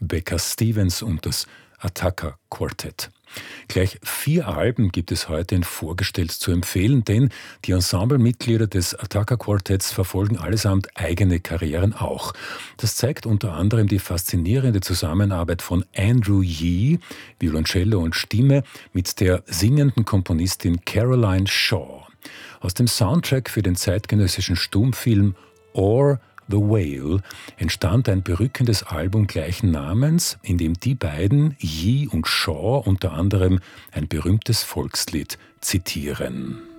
Becca Stevens und das Attacker Quartet. Gleich 4 Alben gibt es heute in Vorgestellt zu empfehlen, denn die Ensemblemitglieder des Attacker Quartetts verfolgen allesamt eigene Karrieren auch. Das zeigt unter anderem die faszinierende Zusammenarbeit von Andrew Yee, Violoncello und Stimme, mit der singenden Komponistin Caroline Shaw. Aus dem Soundtrack für den zeitgenössischen Stummfilm Or The Whale entstand ein berückendes Album gleichen Namens, in dem die beiden, Yee und Shaw, unter anderem ein berühmtes Volkslied zitieren.